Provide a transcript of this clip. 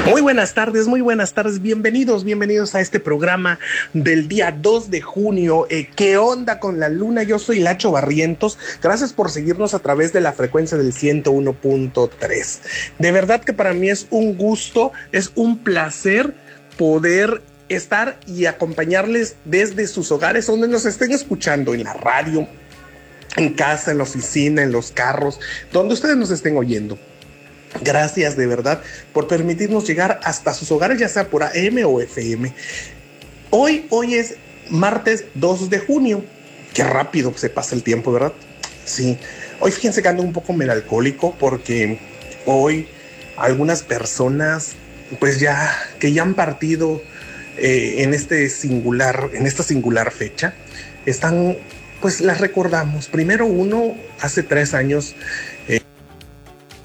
Muy buenas tardes, bienvenidos a este programa del día 2 de junio. ¿Qué onda con la luna? Yo soy Lacho Barrientos, gracias por seguirnos a través de la frecuencia del 101.3. De verdad que para mí es un gusto, es un placer poder estar y acompañarles desde sus hogares, donde nos estén escuchando, en la radio, en casa, en la oficina, en los carros, donde ustedes nos estén oyendo. Gracias de verdad por permitirnos llegar hasta sus hogares, ya sea por AM o FM. Hoy es martes 2 de junio. Qué rápido se pasa el tiempo, ¿verdad? Sí. Hoy fíjense que ando un poco melancólico porque hoy algunas personas, pues ya han partido en esta singular fecha, están, pues las recordamos. Primero hace 3 años,